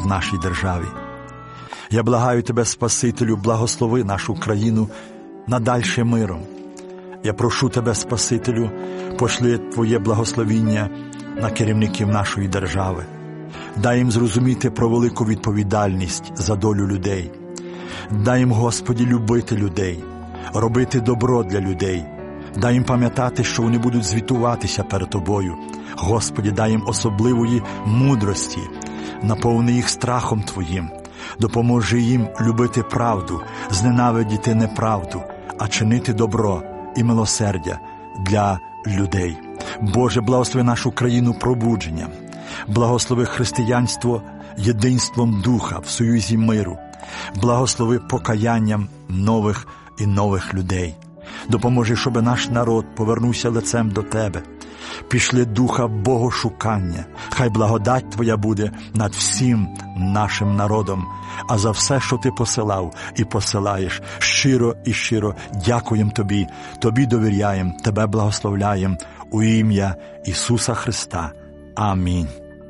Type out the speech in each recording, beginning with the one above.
в нашій державі. Я благаю Тебе, Спасителю, благослови нашу країну надальше миром. Я прошу Тебе, Спасителю, пошли Твоє благословіння на керівників нашої держави. Дай їм зрозуміти про велику відповідальність за долю людей. Дай їм, Господи, любити людей, робити добро для людей. Дай їм пам'ятати, що вони будуть звітуватися перед Тобою. Господи, дай їм особливої мудрості, наповни їх страхом Твоїм. Допоможи їм любити правду, зненавидіти неправду, а чинити добро і милосердя для людей. Боже, благослови нашу країну пробудженням. Благослови християнство єдинством духа в союзі миру. Благослови покаянням нових і нових людей. Допоможи, щоб наш народ повернувся лицем до Тебе. Пішли духа богошукання. Хай благодать Твоя буде над всім нашим народом. А за все, що Ти посилав і посилаєш, щиро і щиро дякуємо Тобі. Тобі довіряємо, Тебе благословляємо у ім'я Ісуса Христа. Амінь.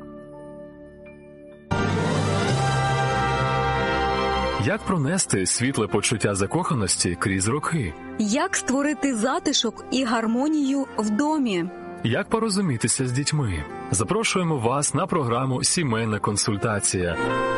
Як пронести світле почуття закоханості крізь роки? Як створити затишок і гармонію в домі? Як порозумітися з дітьми? Запрошуємо вас на програму «Сімейна консультація».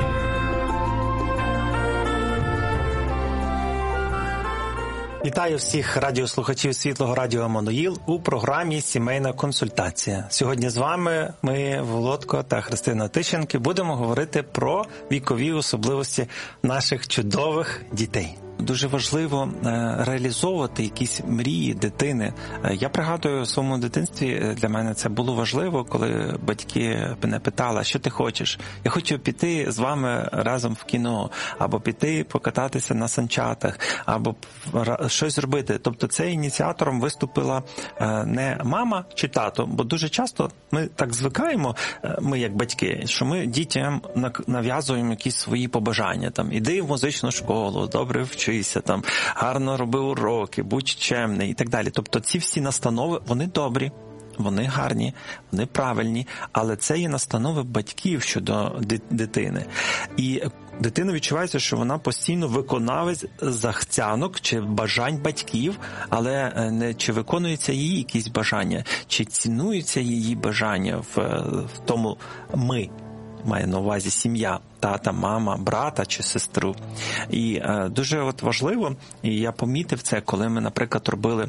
Вітаю всіх радіослухачів Світлого радіо Еммануїл у програмі «Сімейна консультація». Сьогодні з вами ми, Володко та Христина Тищенки, будемо говорити про вікові особливості наших чудових дітей. Дуже важливо реалізовувати якісь мрії дитини. Я пригадую, у своєму дитинстві для мене це було важливо, коли батьки мене питали, що ти хочеш? Я хочу піти з вами разом в кіно, або піти покататися на санчатах, або щось зробити. Тобто це ініціатором виступила не мама чи тато, бо дуже часто ми так звикаємо, ми як батьки, що ми дітям нав'язуємо якісь свої побажання. Там, іди в музичну школу, добре вчися, там, гарно роби уроки, будь чемний і так далі. Тобто ці всі настанови, вони добрі, вони гарні, вони правильні, але це є настанови батьків щодо дитини. І дитина відчувається, що вона постійно виконавець захцянок чи бажань батьків, але не чи виконуються її якісь бажання, чи цінуються її бажання в тому ми. Має на увазі сім'я, тата, мама, брата чи сестру. І дуже важливо, і я помітив це, коли ми, наприклад, робили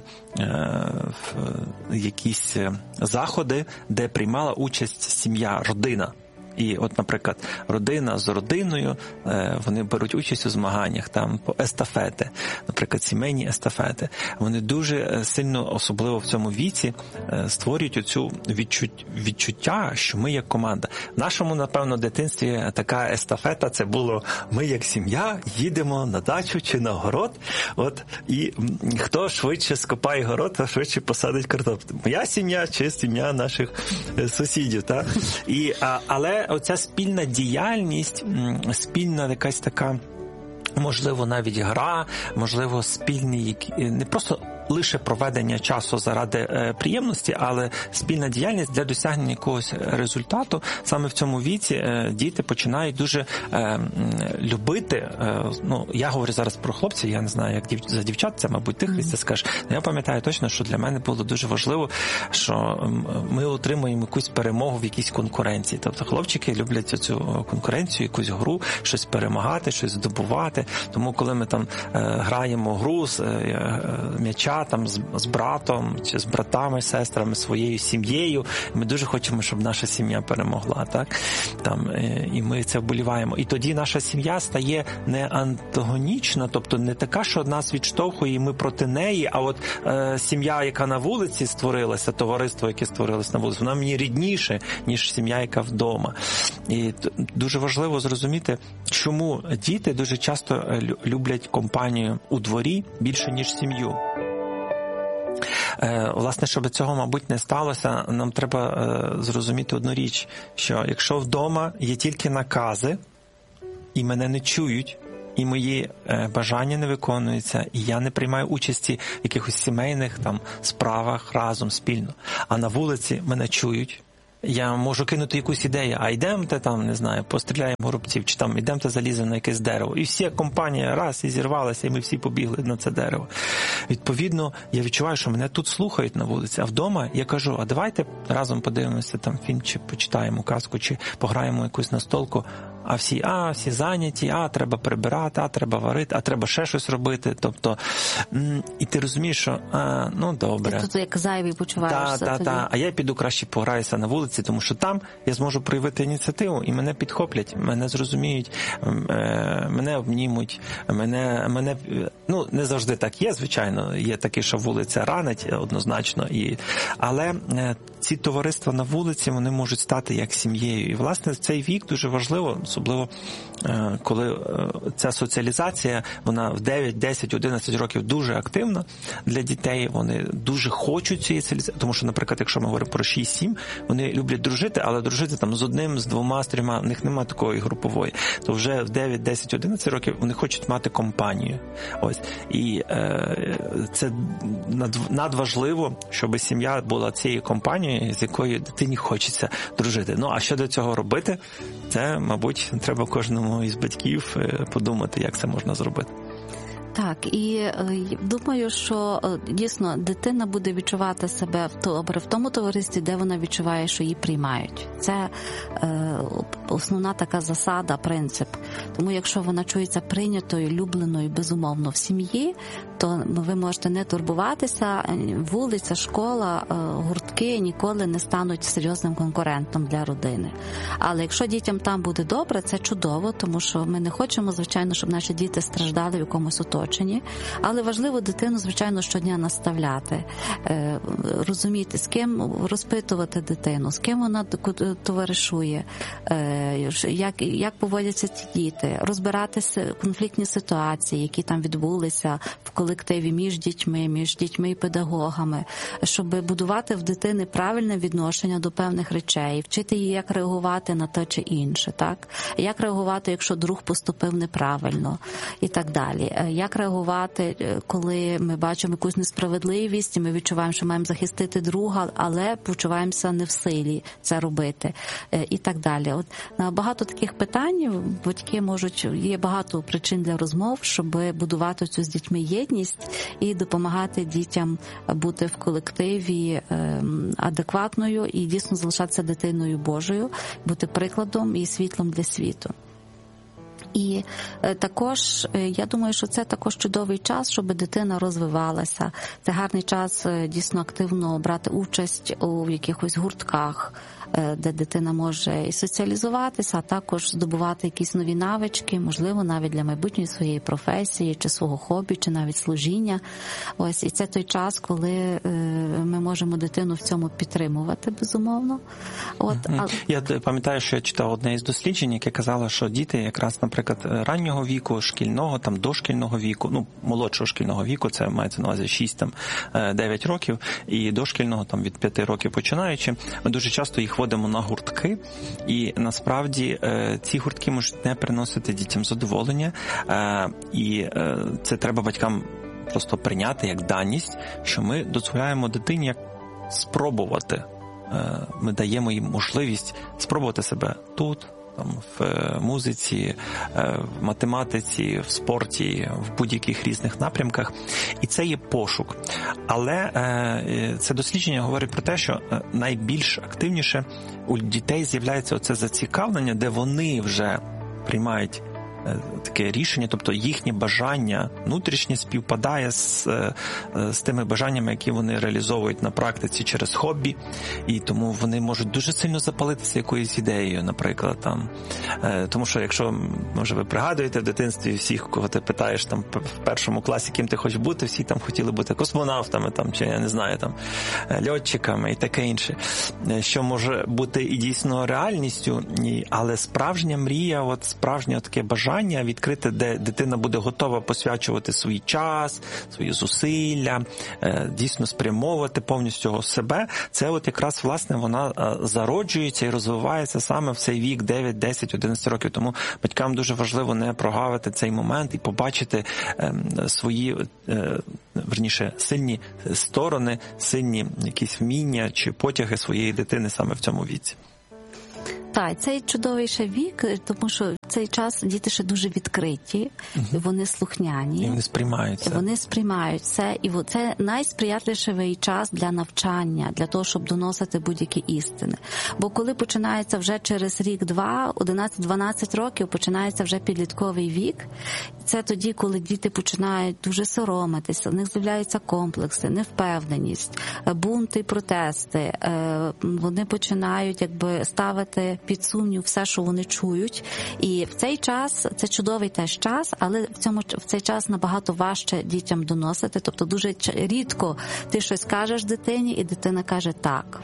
якісь заходи, де приймала участь сім'я, родина. І от, наприклад, родина з родиною, вони беруть участь у змаганнях, там, по естафети, наприклад, сімейні естафети. Вони дуже сильно, особливо в цьому віці, створюють оцю відчуття, що ми як команда. В нашому, напевно, дитинстві така естафета, це було ми як сім'я їдемо на дачу чи на город, от, і хто швидше скопає город, то швидше посадить картоплю. Моя сім'я чи сім'я наших сусідів, так? Але оця спільна діяльність, спільна якась така, можливо, навіть гра, можливо, спільні, не просто лише проведення часу заради приємності, але спільна діяльність для досягнення якогось результату. Саме в цьому віці діти починають дуже любити, я говорю зараз про хлопців, я не знаю, як за дівчат, це, мабуть, ти, Христя, скажеш. Я пам'ятаю точно, що для мене було дуже важливо, що ми отримуємо якусь перемогу в якійсь конкуренції. Тобто хлопчики люблять цю конкуренцію, якусь гру, щось перемагати, щось здобувати. Тому коли ми там граємо гру з м'яча, там з братом, чи з братами, сестрами, своєю сім'єю. Ми дуже хочемо, щоб наша сім'я перемогла, так? Там, і ми це вболіваємо. І тоді наша сім'я стає не антагонічна, тобто не така, що нас відштовхує, і ми проти неї, а от сім'я, яка на вулиці створилася, товариство, яке створилось на вулиці, вона мені рідніше, ніж сім'я, яка вдома. І дуже важливо зрозуміти, чому діти дуже часто люблять компанію у дворі більше, ніж сім'ю. Власне, щоб цього, мабуть, не сталося, нам треба зрозуміти одну річ, що якщо вдома є тільки накази, і мене не чують, і мої бажання не виконуються, і я не приймаю участі в якихось сімейних там справах разом, спільно, а на вулиці мене чують, я можу кинути якусь ідею, а йдемте там, не знаю, постріляємо горобців, чи там йдемте заліземо на якесь дерево. І всі компанія раз і зірвалася, і ми всі побігли на це дерево. Відповідно, я відчуваю, що мене тут слухають на вулиці, а вдома я кажу, а давайте разом подивимося там фільм, чи почитаємо казку, чи пограємо якусь настолку. А всі зайняті, треба прибирати, треба варити, треба ще щось робити. Тобто, і ти розумієш, що, добре. Ти тут як зайвий почуваєшся. Так. А я піду краще пограюся на вулиці, тому що там я зможу проявити ініціативу, і мене підхоплять, мене зрозуміють, мене обнімуть, мене не завжди так є, звичайно, є таке, що вулиця ранить однозначно, але ці товариства на вулиці, вони можуть стати як сім'єю. І, власне, цей вік дуже важливо, особливо, коли ця соціалізація, вона в 9, 10, 11 років дуже активна для дітей, вони дуже хочуть цієї соціалізації, тому що, наприклад, якщо ми говоримо про 6-7, вони люблять дружити, але дружити там з одним, з двома, з трьома, в них немає такої групової. То вже в 9, 10, 11 років вони хочуть мати компанію. Ось. І це надважливо, щоб сім'я була цією компанією, з якою дитині хочеться дружити. А що до цього робити? Це, мабуть, треба кожному із батьків подумати, як це можна зробити. Так, і думаю, що дійсно дитина буде відчувати себе добре в тому товаристві, де вона відчуває, що її приймають. Це основна така засада, принцип. Тому якщо вона чується прийнятою, любленою, безумовно в сім'ї, то ви можете не турбуватися, вулиця, школа, гуртки ніколи не стануть серйозним конкурентом для родини. Але якщо дітям там буде добре, це чудово, тому що ми не хочемо, звичайно, щоб наші діти страждали в якомусь оточенні, але важливо дитину, звичайно, щодня наставляти, розуміти, з ким розпитувати дитину, з ким вона товаришує, як поводяться ці діти, розбирати конфліктні ситуації, які там відбулися в колективі між дітьми і педагогами, щоб будувати в дитини правильне відношення до певних речей, вчити її, як реагувати на те чи інше, так? Як реагувати, якщо друг поступив неправильно і так далі. Як реагувати, коли ми бачимо якусь несправедливість і ми відчуваємо, що маємо захистити друга, але почуваємося не в силі це робити і так далі. От на багато таких питань батьки є багато причин для розмов, щоб будувати цю з дітьми єдність і допомагати дітям бути в колективі адекватною і дійсно залишатися дитиною Божою, бути прикладом і світлом для світу. І також, я думаю, що це також чудовий час, щоб дитина розвивалася. Це гарний час дійсно активно брати участь у якихось гуртках, де дитина може і соціалізуватися, а також здобувати якісь нові навички, можливо, навіть для майбутньої своєї професії, чи свого хобі, чи навіть служіння. Ось, і це той час, коли ми можемо дитину в цьому підтримувати, безумовно. Я пам'ятаю, що я читав одне із досліджень, яке казало, що діти якраз, наприклад, раннього віку, шкільного, там, дошкільного віку, молодшого шкільного віку, це мається на увазі 6-9 років, і дошкільного, там, від 5 років починаючи, ми дуже часто їх водимо на гуртки, і насправді ці гуртки можуть не приносити дітям задоволення, і це треба батькам просто прийняти як даність, що ми дозволяємо дитині спробувати. Ми даємо їм можливість спробувати себе тут, там, в музиці, в математиці, в спорті, в будь-яких різних напрямках. І це є пошук. Але це дослідження говорить про те, що найбільш активніше у дітей з'являється оце зацікавлення, де вони вже приймають таке рішення, тобто їхнє бажання внутрішнє співпадає з тими бажаннями, які вони реалізовують на практиці через хобі, і тому вони можуть дуже сильно запалитися якоюсь ідеєю, наприклад, там. Тому що якщо, може, ви пригадуєте в дитинстві всіх, кого ти питаєш там в першому класі, ким ти хочеш бути, всі там хотіли бути космонавтами, там, чи я не знаю, там, льотчиками і таке інше, що може бути і дійсно реальністю, але справжня мрія, справжнє таке бажання, сприймання, відкрите, де дитина буде готова посвячувати свій час, свої зусилля, дійсно спрямовувати повністю себе. Це от якраз, власне, вона зароджується і розвивається саме в цей вік 9, 10, 11 років. Тому батькам дуже важливо не прогавити цей момент і побачити свої, верніше, сильні сторони, сильні якісь вміння чи потяги своєї дитини саме в цьому віці. Так, цей чудовий ще вік, тому що в цей час діти ще дуже відкриті, вони слухняні. І вони сприймають це. Вони сприймають це, і це найсприятливіший час для навчання, для того, щоб доносити будь-які істини. Бо коли починається вже через рік-два, 11-12 років, починається вже підлітковий вік, це тоді, коли діти починають дуже соромитися, у них з'являються комплекси, невпевненість, бунти, протести, вони починають ставити під сумнів все, що вони чують. І в цей час, це чудовий теж час, але в цей час набагато важче дітям доносити. Тобто дуже рідко ти щось кажеш дитині, і дитина каже «так».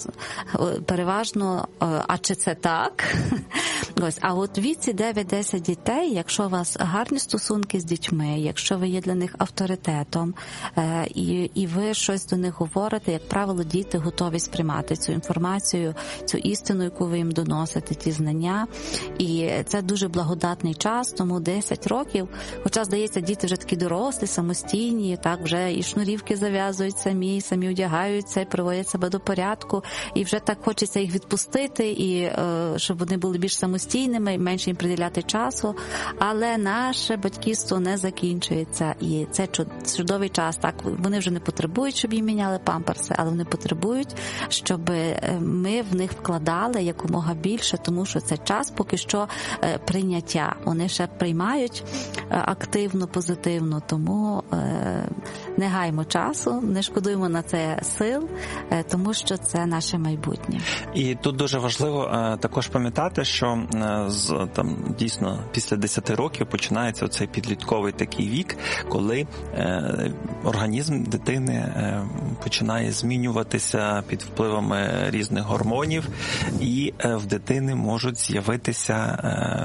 Переважно, а чи це так? Ось, а от в віці 9-10 дітей, якщо у вас гарні стосунки з дітьми, якщо ви є для них авторитетом, і ви щось до них говорите, як правило, діти готові сприймати цю інформацію, цю істину, яку ви їм доносите, ті знання. І це дуже благодатний час, тому 10 років, хоча, здається, діти вже такі дорослі, самостійні, так, вже і шнурівки зав'язують самі одягаються, і приводять себе до порядку, і вже так хочеться їх відпустити, і щоб вони були більш самостійними, менше їм приділяти часу, але наше батьківство не закінчується, і це чудовий час. Так, вони вже не потребують, щоб їм міняли памперси, але вони потребують, щоб ми в них вкладали якомога більше, тому що це час поки що прийняття. Вони ще приймають активно, позитивно, тому не гаймо часу, не шкодуємо на це сил, тому що це наше майбутнє. І тут дуже важливо також пам'ятати, що дійсно після 10 років починається оцей підлітковий такий вік, коли організм дитини починає змінюватися під впливами різних гормонів, і в дитини можуть з'явитися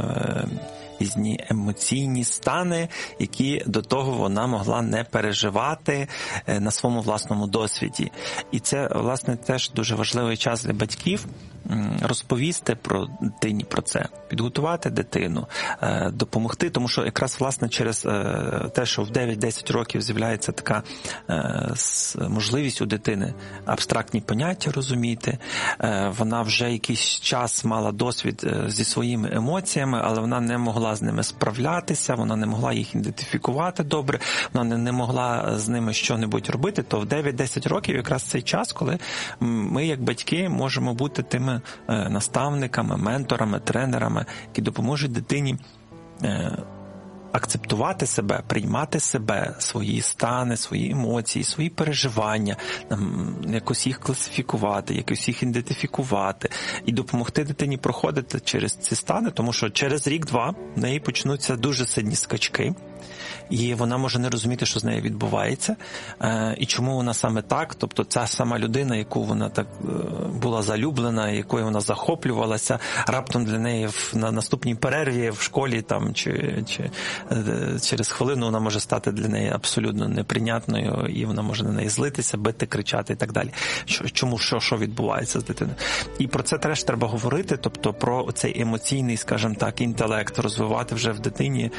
різні емоційні стани, які до того вона могла не переживати на своєму власному досвіді. І це, власне, теж дуже важливий час для батьків розповісти дитині про це, підготувати дитину, допомогти, тому що якраз, власне, через те, що в 9-10 років з'являється така можливість у дитини абстрактні поняття розуміти, вона вже якийсь час мала досвід зі своїми емоціями, але вона не могла з ними справлятися, вона не могла їх ідентифікувати добре, вона не могла з ними що-небудь робити, то в 9-10 років якраз цей час, коли ми, як батьки, можемо бути тими наставниками, менторами, тренерами, які допоможуть дитині акцептувати себе, приймати себе, свої стани, свої емоції, свої переживання, якось їх класифікувати, якось їх ідентифікувати і допомогти дитині проходити через ці стани, тому що через рік-два в неї почнуться дуже сильні скачки, і вона може не розуміти, що з нею відбувається, і чому вона саме так, тобто ця сама людина, яку вона так була залюблена, якою вона захоплювалася, раптом для неї на наступній перерві в школі там, чи через хвилину вона може стати для неї абсолютно неприйнятною, і вона може на неї злитися, бити, кричати і так далі. Чому, що відбувається з дитиною? І про це теж треба говорити, тобто про цей емоційний, скажімо так, інтелект розвивати вже в дитині.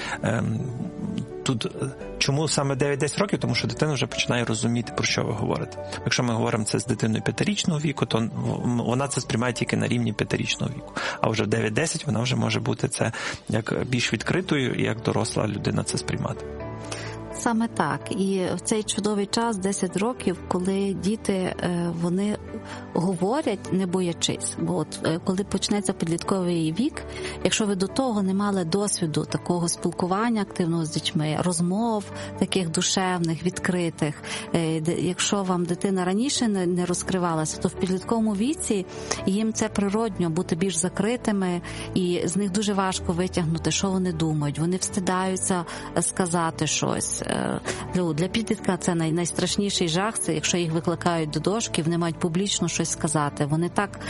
Тут чому саме 9-10 років? Тому що дитина вже починає розуміти, про що ви говорите. Якщо ми говоримо це з дитиною 5-річного віку, то вона це сприймає тільки на рівні 5-річного віку. А вже в 9-10 вона вже може бути це як більш відкритою і як доросла людина це сприймати. Саме так. І в цей чудовий час, 10 років, коли діти, вони говорять, не боячись. Бо от коли почнеться підлітковий вік, якщо ви до того не мали досвіду такого спілкування активного з дітьми, розмов таких душевних, відкритих, якщо вам дитина раніше не розкривалася, то в підлітковому віці їм це природньо бути більш закритими, і з них дуже важко витягнути, що вони думають. Вони встидаються сказати щось. для підлітка це найстрашніший жах, це якщо їх викликають до дошки, вони мають публічно щось сказати. Вони так,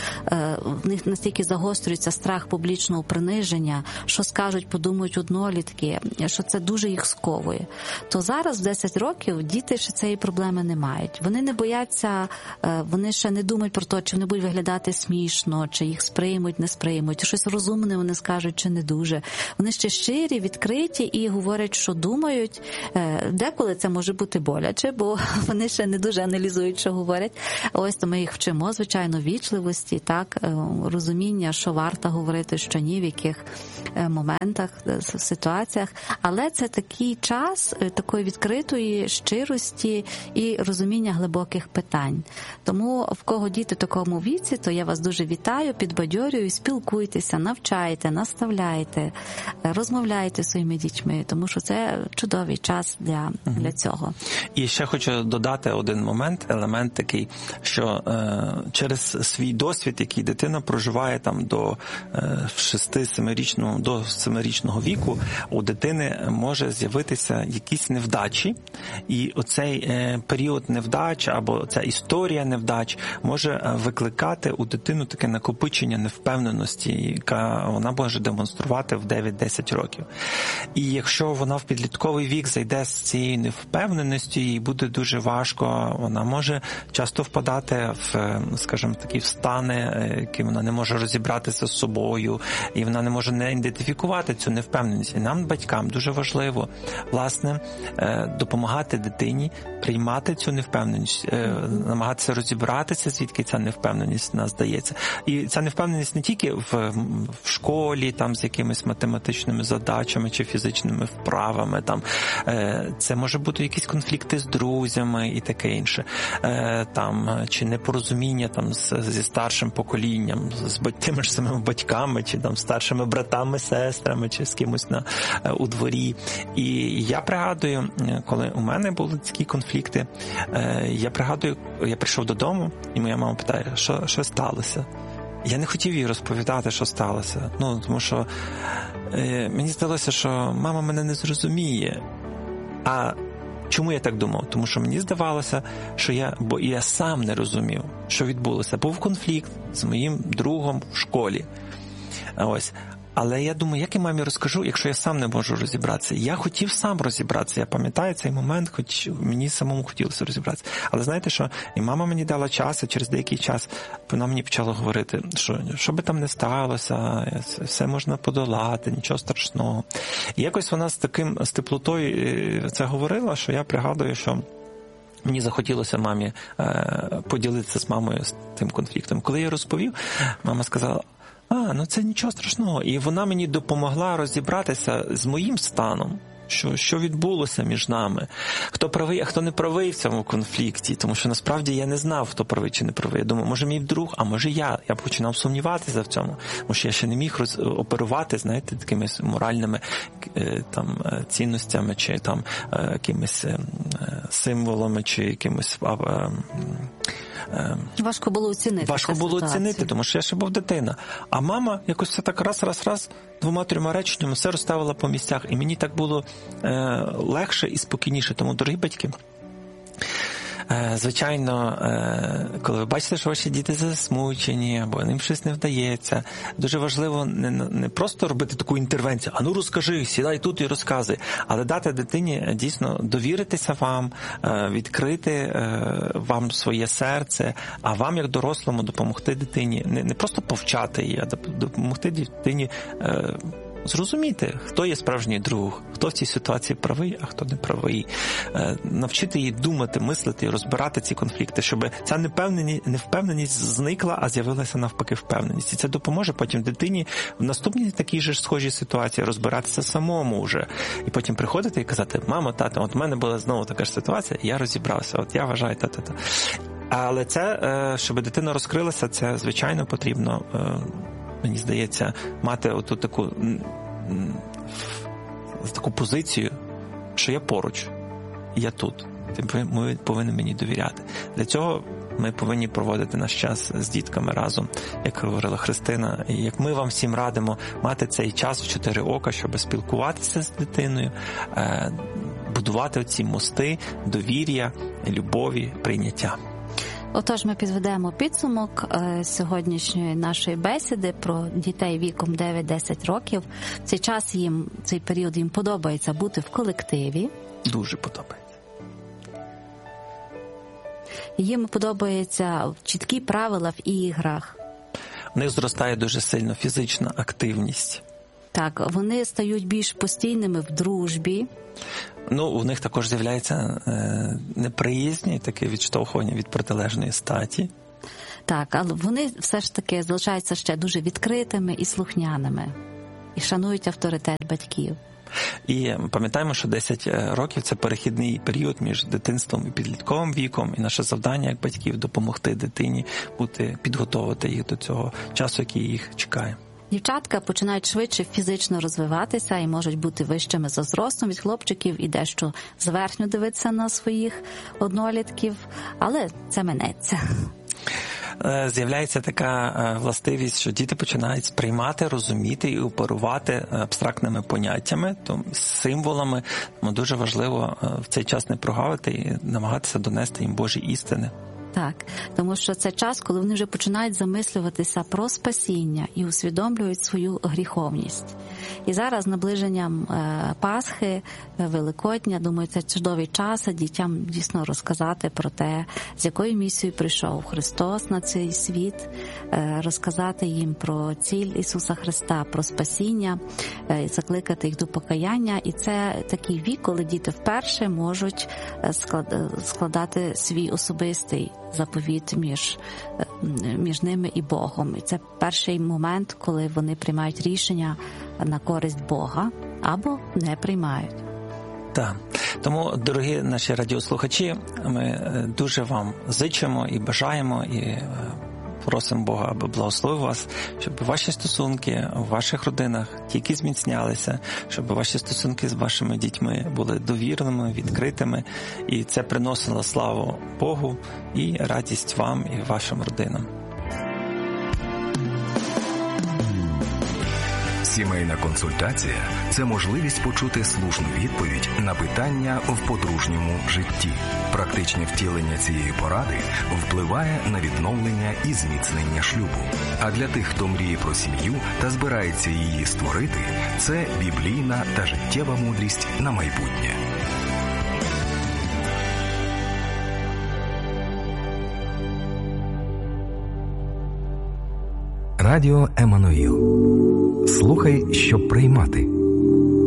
в них настільки загострюється страх публічного приниження, що скажуть, подумають однолітки, що це дуже їх сковує. То зараз в 10 років діти ще цієї проблеми не мають. Вони не бояться, вони ще не думають про те, чи вони будуть виглядати смішно, чи їх сприймуть, не сприймуть, щось розумне вони скажуть, чи не дуже. Вони ще щирі, відкриті і говорять, що думають. Деколи це може бути боляче, бо вони ще не дуже аналізують, що говорять. Ось то ми їх вчимо, звичайно, вічливості, так, розуміння, що варто говорити, що ні, в яких моментах, ситуаціях. Але це такий час такої відкритої щирості і розуміння глибоких питань. Тому в кого діти в такому віці, то я вас дуже вітаю, підбадьорюю, спілкуйтеся, навчайте, наставляйте, розмовляйте зі своїми дітьми, тому що це чудовий час для цього. І ще хочу додати один момент, елемент такий, що через свій досвід, який дитина проживає там до 6-7-річного, до 7-річного віку, у дитини може з'явитися якісь невдачі, і оцей період невдач або ця історія невдач може викликати у дитину таке накопичення невпевненості, яка вона може демонструвати в 9-10 років. І якщо вона в підлітковий вік зайде з цією невпевненістю, їй буде дуже важко, вона може часто впадати в, скажімо, такі стани, які вона не може розібратися з собою, і вона не може не ідентифікувати цю невпевненість. І нам, батькам, дуже важливо, власне, допомагати дитині приймати цю невпевненість, намагатися розібратися, звідки ця невпевненість в нас дається. І ця невпевненість не тільки в школі, там, з якимись математичними задачами чи фізичними вправами, там, це може бути якісь конфлікти з друзями і таке інше, там, чи непорозуміння там, зі старшим поколінням, з тими ж самими батьками, чи там, старшими братами, сестрами, чи з кимось у дворі. І я пригадую, коли у мене були такі конфлікти, я пригадую, я прийшов додому, і моя мама питає, що сталося? Я не хотів їй розповідати, що сталося. Тому що мені здалося, що мама мене не зрозуміє. А чому я так думав? Тому що мені здавалося, що я сам не розумів, що відбулося. Був конфлікт з моїм другом в школі. Ось. Але я думаю, як я мамі розкажу, якщо я сам не можу розібратися? Я хотів сам розібратися. Я пам'ятаю цей момент, хоч мені самому хотілося розібратися. Але знаєте що? І мама мені дала час, і через деякий час вона мені почала говорити, що би там не сталося, все можна подолати, нічого страшного. І якось вона з теплотою це говорила, що я пригадую, що мені захотілося мамі поділитися з мамою з тим конфліктом. Коли я розповів, мама сказала, це нічого страшного. І вона мені допомогла розібратися з моїм станом, що відбулося між нами, хто правий, а хто не правий в цьому конфлікті, тому що насправді я не знав, хто правий чи не правий. Я думав, може мій друг, а може я. Я починав сумніватися в цьому, тому що я ще не міг оперувати, знаєте, такими моральними там цінностями, чи там якимись символами, чи якимось важко було оцінити, тому що я ще був дитина. А мама якось все так раз, 2-3 реченнями все розставила по місцях. І мені так було легше і спокійніше. Тому, дорогі батьки, звичайно, коли ви бачите, що ваші діти засмучені, або їм щось не вдається, дуже важливо не просто робити таку інтервенцію, розкажи, сідай тут і розказуй, але дати дитині дійсно довіритися вам, відкрити вам своє серце, а вам, як дорослому, допомогти дитині, не просто повчати її, а допомогти дитині зрозуміти, хто є справжній друг, хто в цій ситуації правий, а хто не правий. Навчити її думати, мислити і розбирати ці конфлікти, щоб ця невпевненість зникла, а з'явилася навпаки впевненість. І це допоможе потім дитині в наступній такій же схожій ситуації розбиратися самому вже. І потім приходити і казати, мамо, тато, от в мене була знову така ж ситуація, я розібрався, от я вважаю та-та-та. Але це, щоб дитина розкрилася, це, звичайно, потрібно, мені здається, мати оту таку позицію, що я поруч, я тут. Ви повинні мені довіряти. Для цього ми повинні проводити наш час з дітками разом, як говорила Христина, і як ми вам всім радимо мати цей час в 4 ока, щоб спілкуватися з дитиною, будувати ці мости довір'я, любові, прийняття. Отож, ми підведемо підсумок сьогоднішньої нашої бесіди про дітей віком 9-10 років. В цей час цей період їм подобається бути в колективі. Дуже подобається. Їм подобаються чіткі правила в іграх. У них зростає дуже сильно фізична активність. Так, вони стають більш постійними в дружбі. У них також з'являється неприязнь і таке відштовхування від протилежної статі. Так, але вони все ж таки залишаються ще дуже відкритими і слухняними. І шанують авторитет батьків. І пам'ятаємо, що 10 років – це перехідний період між дитинством і підлітковим віком. І наше завдання, як батьків, допомогти дитині підготовити їх до цього часу, який їх чекає. Дівчатка починають швидше фізично розвиватися і можуть бути вищими за зростом від хлопчиків і дещо зверхньо дивитися на своїх однолітків, але це минеться. З'являється така властивість, що діти починають сприймати, розуміти і оперувати абстрактними поняттями, символами. Тому дуже важливо в цей час не прогавити і намагатися донести їм Божі істини. Так, тому що це час, коли вони вже починають замислюватися про спасіння і усвідомлюють свою гріховність. І зараз наближенням Пасхи, Великодня, думаю, це чудовий час дітям дійсно розказати про те, з якою місією прийшов Христос на цей світ, розказати їм про ціль Ісуса Христа, про спасіння, закликати їх до покаяння. І це такий вік, коли діти вперше можуть складати свій особистий заповіт між ними і Богом. І це перший момент, коли вони приймають рішення на користь Бога або не приймають. Так. Тому, дорогі наші радіослухачі, ми дуже вам зичимо і бажаємо, і просимо Бога, аби благословив вас, щоб ваші стосунки в ваших родинах тільки зміцнялися, щоб ваші стосунки з вашими дітьми були довірними, відкритими, і це приносило славу Богу і радість вам і вашим родинам. Сімейна консультація – це можливість почути слушну відповідь на питання в подружньому житті. Практичне втілення цієї поради впливає на відновлення і зміцнення шлюбу. А для тих, хто мріє про сім'ю та збирається її створити, це біблійна та життєва мудрість на майбутнє. Радіо Еммануїл. Слухай, щоб приймати.